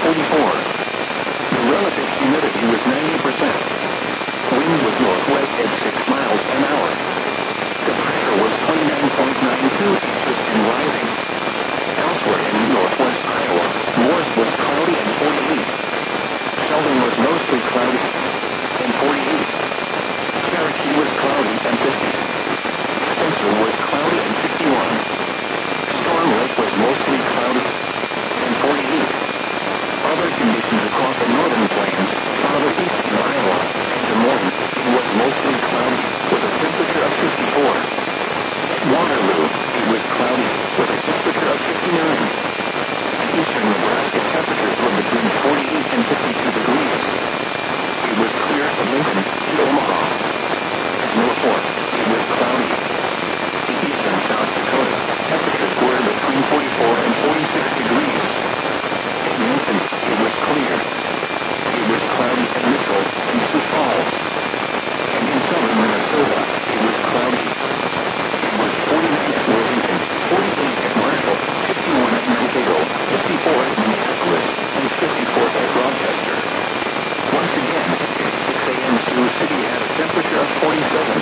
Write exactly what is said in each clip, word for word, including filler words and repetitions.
forty-four. The relative humidity was ninety percent. Wind was northwest at six miles an hour. The pressure was twenty-nine point nine two inches and rising. Elsewhere in northwest Iowa, Morris was cloudy and forty-eight. Sheldon was mostly cloudy and forty-eight. Cherokee was cloudy and fifty. Spencer was cloudy and fifty-one. Storm Lake was mostly cloudy and forty-eight. Other conditions across the northern plains, farther east in Iowa, and Des Moines, it was mostly cloudy, with a temperature of fifty-four. At Waterloo, it was cloudy, with a temperature of fifty-nine. In eastern Nebraska, temperatures were between forty-eight and fifty-two degrees. It was clear from Lincoln to Omaha. At Norfolk, it was cloudy. In eastern South Dakota, temperatures were between forty-four and forty-six degrees. At Newton, it was clear. It was cloudy at Mitchell and Sioux Falls. And in southern Minnesota, it was cloudy. It was forty-nine at Worthington, forty-eight at Marshall, fifty-one at Mankato, fifty-four at Minneapolis, and fifty-four at Rochester. Once again, at six a.m. Sioux City had a temperature of forty-seven.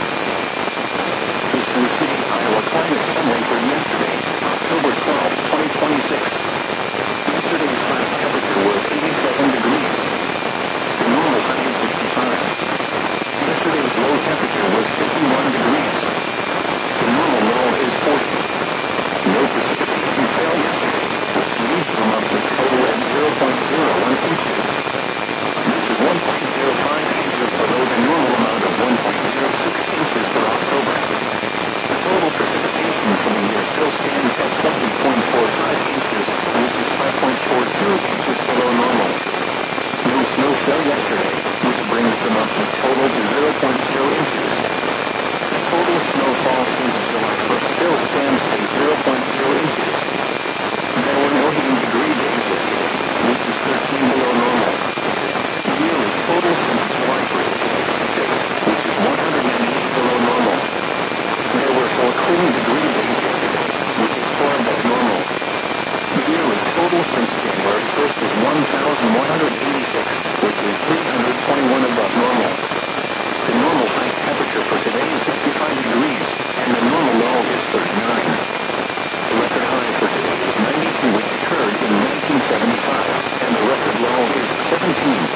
The Sioux City, Iowa climate summary for yesterday, October twelfth, twenty twenty-six. Yesterday's high temperature was eighty-seven degrees. The normal high is sixty-five. Yesterday's low temperature was fifty-one degrees. The normal low is forty. No precipitation fell yesterday, which leaves the monthly total at zero point zero one inches. This is one point zero five inches below the normal amount of one point zero six inches for October. The total precipitation for the year still stands at twenty point four five inches, which is five point four two inches below normal. No snow fell yesterday, which brings the monthly total to zero point zero inches. The total snowfall since July first still stands at zero point zero inches. There were no heating degree days yesterday, which is thirteen below normal. The yearly total since July first is sixty-six, which is one hundred ninety-eight below normal. There were four cooling degree days yesterday, which is four above normal. The yearly total since January first is one thousand one hundred eighty-six, which is three hundred twenty-one above normal. The normal high temperature for today is sixty-five degrees, and the normal low is thirty-nine. The record high for today is ninety-two, which occurred in nineteen seventy-five, and the record low is seventeen.